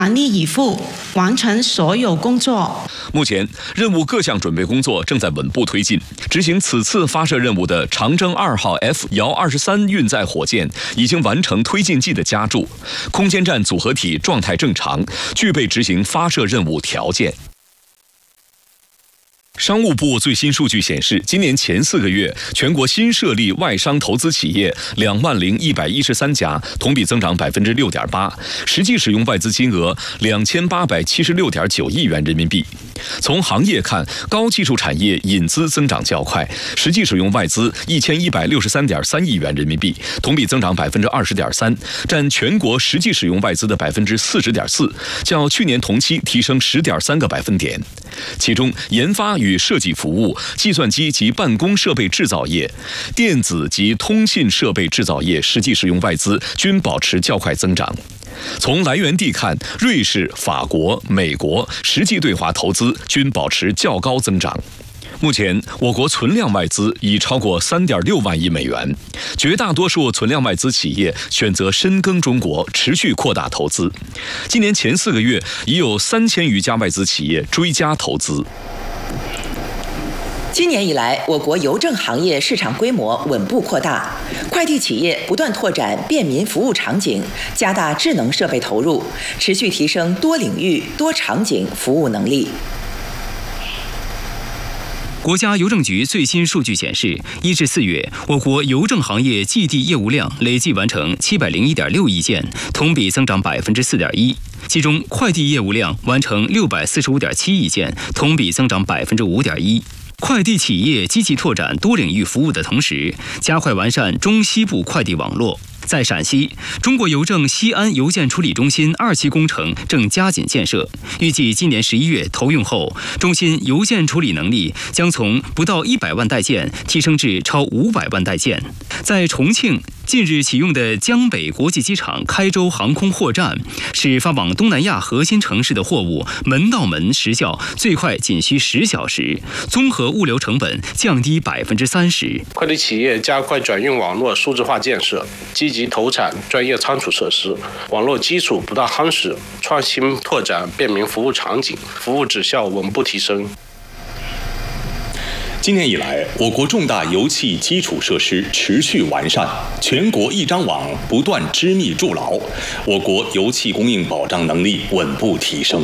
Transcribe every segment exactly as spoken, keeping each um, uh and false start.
全力以赴完成所有工作。 目前，任务各项准备工作正在稳步推进。执行此次发射任务的长征二号 F 遥二十三运载火箭已经完成推进剂的加注，空间站组合体状态正常，具备执行发射任务条件。商务部最新数据显示，今年前四个月，全国新设立外商投资企业两万零一百一十三家，同比增长百分之六点八，实际使用外资金额两千八百七十六点九亿元人民币。从行业看，高技术产业引资增长较快，实际使用外资一千一百六十三点三亿元人民币，同比增长百分之二十点三，占全国实际使用外资的百分之四十点四，较去年同期提升十点三个百分点。其中，研发与设计服务、计算机及办公设备制造业、电子及通信设备制造业实际使用外资均保持较快增长。从来源地看，瑞士、法国、美国实际对华投资均保持较高增长。目前，我国存量外资已超过三点六万亿美元，绝大多数存量外资企业选择深耕中国，持续扩大投资。今年前四个月，已有三千余家外资企业追加投资。 今年以来，我国邮政行业市场规模稳步扩大，快递企业不断拓展便民服务场景，加大智能设备投入，持续提升多领域、多场景服务能力。 国家邮政局最新数据显示，一至四月，我国邮政行业寄递业务量累计完成七百零一点六亿件，同比增长百分之四点一。其中，快递业务量完成六百四十五点七亿件，同比增长百分之五点一。快递企业积极拓展多领域服务的同时，加快完善中西部快递网络。在陕西，中国邮政西安邮件处理中心二期工程正加紧建设，预计今年十一月投用后，中心邮件处理能力将从不到一百万袋件提升至超五百万袋件。在重庆，近日启用的江北国际机场开州航空货站，使发往东南亚核心城市的货物门到门时效最快仅需十小时，综合物流成本降低百分之三十。 快递企业加快转运网络数字化建设，积极投产专业仓储设施，网络基础不断夯实，创新拓展便民服务场景，服务质效稳步提升。 今年以来，我国重大油气基础设施持续完善，全国一张网不断织密筑牢，我国油气供应保障能力稳步提升。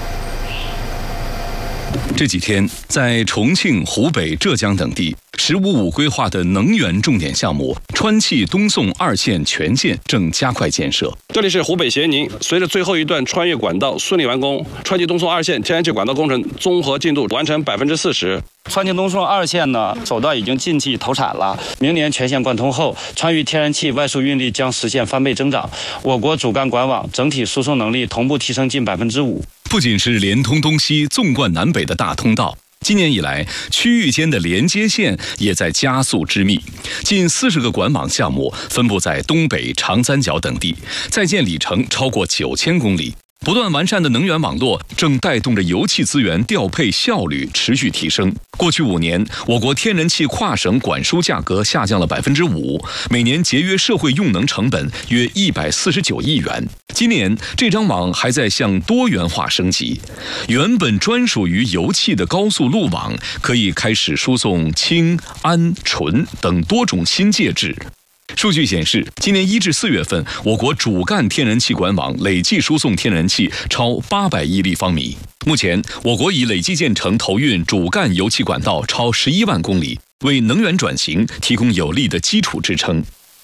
这几天，在重庆、湖北、浙江等地，“十五五”规划的能源重点项目川气东送二线全线正加快建设。 这里是湖北咸宁，随着最后一段穿越管道顺利完工，川气东送二线天然气管道工程综合进度完成百分之四十。 川气东送二线呢，走到已经近期投产了。明年全线贯通后，川渝天然气外输运力将实现翻倍增长，我国主干管网整体输送能力同步提升近百分之五。 不仅是连通东西、纵贯南北的大通道，今年以来，区域间的连接线也在加速织密，近四十个管网项目分布在东北、长三角等地，在建里程超过九千公里。不断完善的能源网络正带动着油气资源调配效率持续提升。过去五年，我国天然气跨省管输价格下降了百分之五，每年节约社会用能成本约一百四十九亿元。今年，这张网还在向多元化升级，原本专属于油气的高速路网可以开始输送氢、氨、醇等多种新介质。数据显示，今年一至四月份，我国主干天然气管网累计输送天然气超八百亿立方米。目前，我国已累计建成投运主干油气管道超十一万公里，为能源转型提供有力的基础支撑。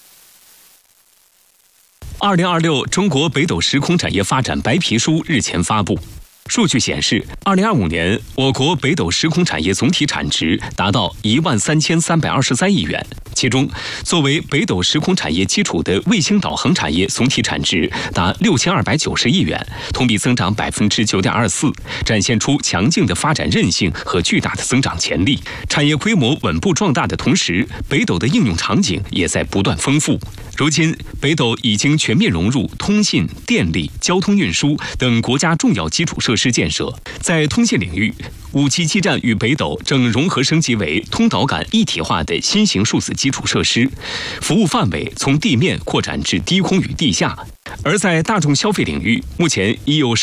二零二六中国北斗时空产业发展白皮书日前发布。数据显示，二零二五年我国北斗时空产业总体产值达到一万三千三百二十三亿元，其中作为北斗时空产业基础的卫星导航产业总体产值达六千二百九十亿元，同比增长百分之九点二四，展现出强劲的发展韧性和巨大的增长潜力。产业规模稳步壮大的同时，北斗的应用场景也在不断丰富。如今，北斗已经全面融入通信、电力、交通运输等国家重要基础设施建设。在通信领域，五 G 基站与北斗正融合升级为通导感一体化的新型数字基础设施，服务范围从地面扩展至低空与地下。而在大众消费领域，目前已有